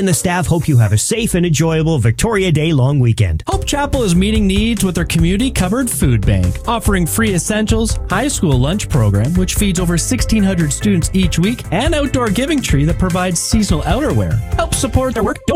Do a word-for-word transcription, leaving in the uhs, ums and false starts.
and the staff hope you have a safe and enjoyable Victoria Day long weekend. Hope Chapel is meeting needs with their community-covered food bank, offering free essentials, high school lunch program, which feeds over sixteen hundred students each week, and outdoor giving tree that provides seasonal outerwear. Help support their work.